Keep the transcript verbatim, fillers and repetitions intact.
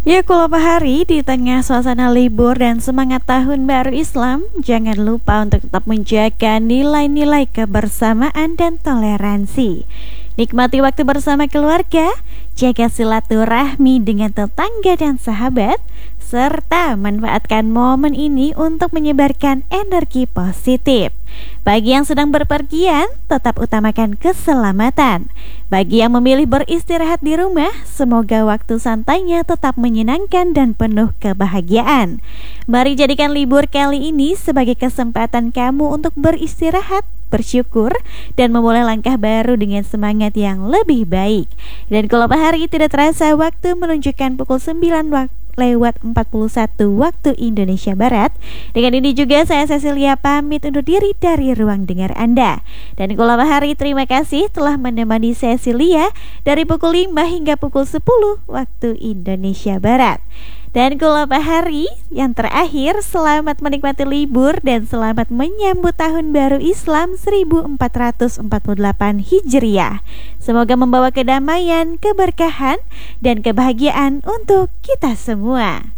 Ya, kalau hari di tengah suasana libur dan semangat tahun baru Islam, jangan lupa untuk tetap menjaga nilai-nilai kebersamaan dan toleransi. Nikmati waktu bersama keluarga, jaga silaturahmi dengan tetangga dan sahabat, serta manfaatkan momen ini untuk menyebarkan energi positif. Bagi yang sedang berpergian, tetap utamakan keselamatan. Bagi yang memilih beristirahat di rumah, semoga waktu santainya tetap menyenangkan dan penuh kebahagiaan. Mari jadikan libur kali ini sebagai kesempatan kamu untuk beristirahat, bersyukur, dan memulai langkah baru dengan semangat yang lebih baik. Dan kalau hari tidak terasa, waktu menunjukkan pukul sembilan waktu lewat empat puluh satu waktu Indonesia Barat. Dengan ini juga saya Cecilia pamit undur diri dari ruang dengar Anda. Dan kalau hari terima kasih telah menemani Cecilia dari pukul lima hingga pukul sepuluh waktu Indonesia Barat. Dan kalau hari yang terakhir, selamat menikmati libur dan selamat menyambut tahun baru Islam seribu empat ratus empat puluh delapan Hijriah. Semoga membawa kedamaian, keberkahan, dan kebahagiaan untuk kita semua.